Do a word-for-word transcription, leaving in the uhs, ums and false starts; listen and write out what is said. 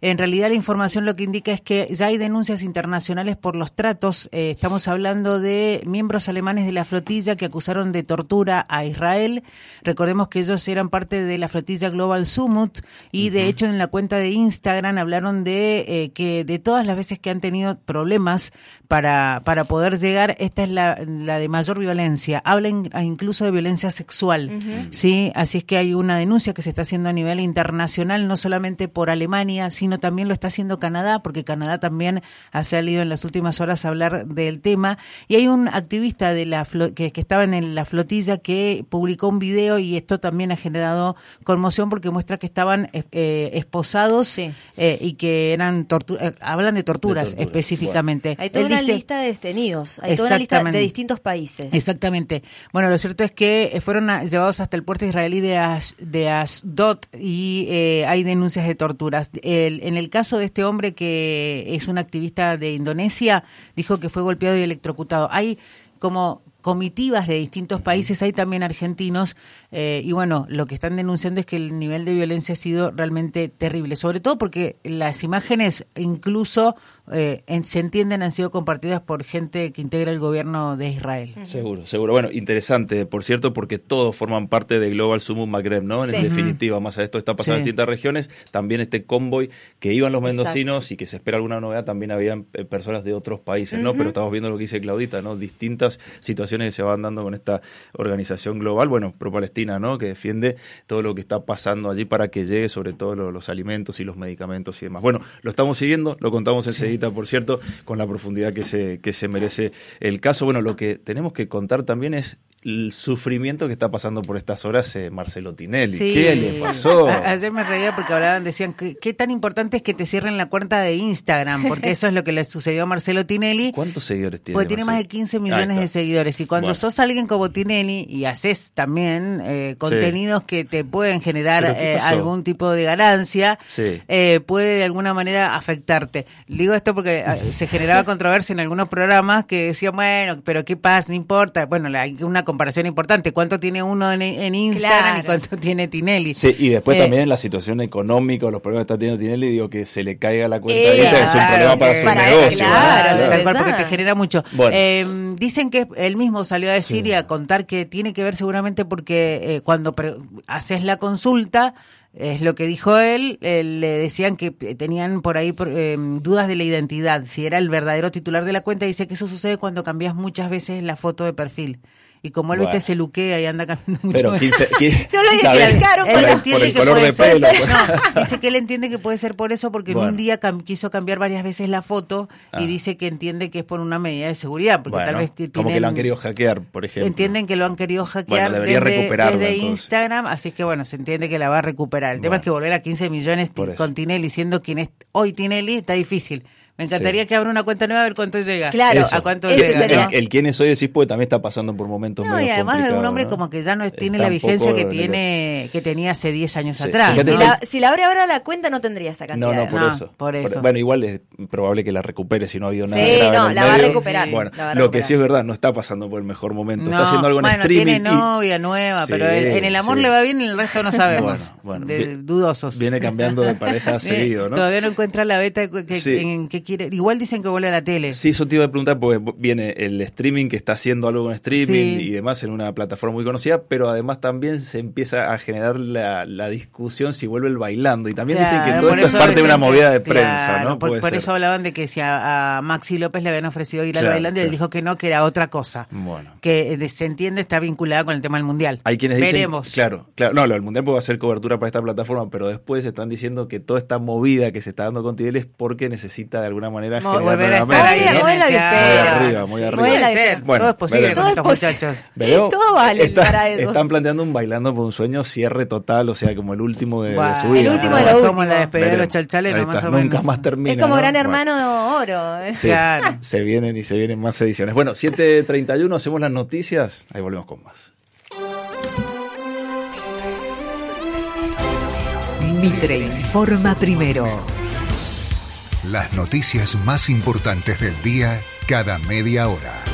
En realidad la información lo que indica es que ya hay denuncias internacionales por los tratos. Eh, estamos hablando de miembros alemanes de la flotilla que acusaron de tortura a Israel. Recordemos que ellos eran parte de la flotilla Global Summit y de hecho en la cuenta de Instagram hablaron de eh, que de todas las veces que han tenido problemas para para poder llegar, esta es la, la de mayor violencia. Hablan incluso de violencia sexual, uh-huh. ¿sí? Así es que hay una denuncia que se está haciendo a nivel internacional, no solamente por Alemania, sino también lo está haciendo Canadá, porque Canadá también ha salido en las últimas horas a hablar del tema. Y hay un activista de la flo- que, que estaba en la flotilla que publicó un video y esto también ha generado conmoción porque muestra que estaban eh, esposados sí. eh, y que eran tortu- eh, hablan de torturas de tortura. específicamente. Bueno. Hay toda Él una dice, lista de detenidos, hay toda una lista de distintos países. Exactamente. Bueno, lo cierto es que fueron a, llevados hasta el puerto israelí de, Ash, de Ashdod y eh, hay denuncias de torturas. El, en el caso de este hombre que es un activista de Indonesia, dijo que fue golpeado y electrocutado. Hay como comitivas de distintos países, hay también argentinos, eh, y bueno, lo que están denunciando es que el nivel de violencia ha sido realmente terrible, sobre todo porque las imágenes incluso eh, en, se entienden han sido compartidas por gente que integra el gobierno de Israel. Seguro, seguro. Bueno, interesante, por cierto, porque todos forman parte de Global Summit Magreb, ¿no? Sí. En definitiva, más a esto está pasando sí. en distintas regiones, también este convoy que iban los mendocinos Exacto. y que se espera alguna novedad, también habían eh, personas de otros países, ¿no? Uh-huh. Pero estamos viendo lo que dice Claudita, ¿no? Distintas situaciones que se van dando con esta organización global, bueno, pro-Palestina, ¿no? Que defiende todo lo que está pasando allí para que llegue sobre todo lo, los alimentos y los medicamentos y demás. Bueno, lo estamos siguiendo, lo contamos enseguida, sí. por cierto, con la profundidad que se, que se merece el caso. Bueno, lo que tenemos que contar también es el sufrimiento que está pasando por estas horas eh, Marcelo Tinelli. Sí. ¿Qué le pasó? A- ayer me reía porque hablaban, decían que qué tan importante es que te cierren la cuenta de Instagram, porque eso es lo que le sucedió a Marcelo Tinelli. ¿Cuántos seguidores tiene? Porque tiene más de quince millones de seguidores y cuando bueno. sos alguien como Tinelli y haces también eh, contenidos sí. que te pueden generar eh, algún tipo de ganancia, sí. eh, puede de alguna manera afectarte. Digo esto porque eh, se generaba controversia en algunos programas que decían, bueno, pero qué pasa, no importa. Bueno, hay una comparación importante. ¿Cuánto tiene uno en, en Instagram claro. y cuánto tiene Tinelli? Sí, y después eh, también en la situación económica, los problemas que está teniendo Tinelli, digo que se le caiga la cuenta eh, de Instagram, es un problema para eh, su para negocio. Claro, claro, tal cual, porque te genera mucho. Bueno. Eh, dicen que él mismo salió a decir sí. y a contar que tiene que ver seguramente porque eh, cuando pre- haces la consulta, es lo que dijo él, eh, le decían que tenían por ahí eh, dudas de la identidad, si era el verdadero titular de la cuenta. Dice que eso sucede cuando cambias muchas veces la foto de perfil. Y como él, bueno. viste, se luquea y anda cambiando mucho. Pero quince, quince, no lo dice claro, él por, entiende por el que color puede de ser, pelo. No, dice que él entiende que puede ser por eso, porque bueno. en un día cam- quiso cambiar varias veces la foto ah. y dice que entiende que es por una medida de seguridad, porque bueno, tal vez que tienen, como que lo han querido hackear, por ejemplo. Entienden que lo han querido hackear bueno, desde, desde Instagram, así que bueno, se entiende que la va a recuperar. El bueno. tema es que volver a quince millones t- con Tinelli, siendo quien es hoy Tinelli, está difícil. Me encantaría sí. que abra una cuenta nueva a ver cuánto llega. Claro, eso, a cuánto llega. El, el, el quién es hoy decís porque también está pasando por momentos no, medio y además complicados. Es un hombre ¿no? como que ya no es, tiene la vigencia que tiene que tenía hace diez años sí. atrás. Si, ¿no? la, si la abre ahora la cuenta no tendría esa cantidad. No, no, por, no, eso. por eso. Por, bueno, igual es probable que la recupere si no ha habido nada sí, grave no, en el la medio. va a recuperar. Bueno, va a lo que sí es verdad, no está pasando por el mejor momento. No, está haciendo algo en bueno, streaming. Tiene novia nueva, sí, pero en el amor sí. le va bien y el resto no sabemos. Bueno, bueno, de, vi, dudosos. Viene cambiando de pareja seguido, ¿no? Todavía no encuentra la beta que, sí. en que quiere. Igual dicen que vuelve a la tele. Sí, eso te iba a preguntar porque viene el streaming que está haciendo algo con streaming sí. y demás en una plataforma muy conocida, pero además también se empieza a generar la, la discusión si vuelve el bailando y también claro, dicen que todo esto es parte de una movida de prensa, claro, ¿no? Por, Puede por ser. eso hablaban de que si a, a Maxi López le habían ofrecido ir claro, al bailando y claro. él dijo que no, que era otra cosa. Bueno. Que de, se entiende está vinculada con el tema del Mundial. Hay quienes Veremos. dicen, claro, claro, no, lo del Mundial puede hacer cobertura para esta plataforma, pero después están diciendo que toda esta movida que se está dando con Tinelli es porque necesita de alguna manera Mo- generar volver a estar nuevamente, ahí, ¿no? Muy en el teatro. arriba, muy arriba. Puede ser, Bueno, todo es posible veremos. con estos Todo es muchachos. Veo, todo vale está, para eso. Están planteando un Bailando por un Sueño cierre total, o sea, como el último de, Buah, de su vida. el último ¿no? de lo Es último. como la despedida de los chalchales, Ahí más está, o menos. nunca más termina. Es como ¿no? Gran Bueno. Hermano Oro. ¿eh? Sí, Claro. se vienen y se vienen más ediciones. Bueno, siete treinta y uno, hacemos las noticias, ahí volvemos con más. Mitre informa primero. Las noticias más importantes del día cada media hora.